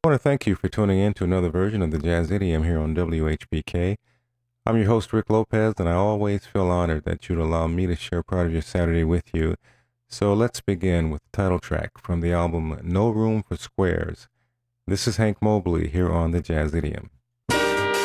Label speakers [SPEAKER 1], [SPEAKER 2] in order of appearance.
[SPEAKER 1] I want to thank you for tuning in to another version of the Jazz Idiom here on WHBK. I'm your host, Rick Lopez, and I always feel honored that you'd allow me to share part of your Saturday with you. So let's begin with the title track from the album No Room for Squares. This is Hank Mobley here on the Jazz Idiom.